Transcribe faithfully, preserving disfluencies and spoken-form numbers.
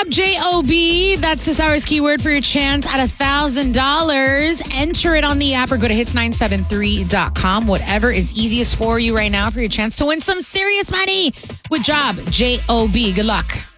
Job, J O B. That's this hour's keyword for your chance at one thousand dollars. Enter it on the app or go to hits nine seven three dot com. Whatever is easiest for you right now for your chance to win some serious money with Job, J O B. Good luck.